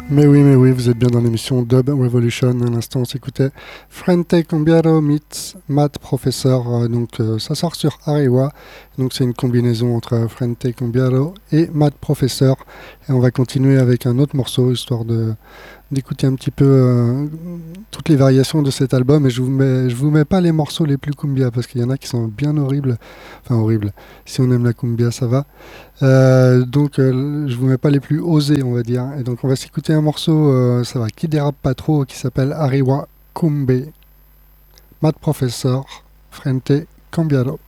Mais oui, vous êtes bien dans l'émission Dub Revolution. À l'instant, on s'écoutait Frente Cambiaro meets Matt Professor. Ça sort sur Ariwa. Donc, c'est une combinaison entre Frente Cambiaro et Matt Professor. Et on va continuer avec un autre morceau, histoire d'écouter un petit peu toutes les variations de cet album. Et je vous mets pas les morceaux les plus cumbia parce qu'il y en a qui sont bien horribles. Enfin, horribles. Si on aime la cumbia, ça va. Je vous mets pas les plus osés, on va dire. Et donc, on va s'écouter un morceau, ça va, qui dérape pas trop, qui s'appelle Ariwa Kumbe, Mad Professor, Frente Cambiaro.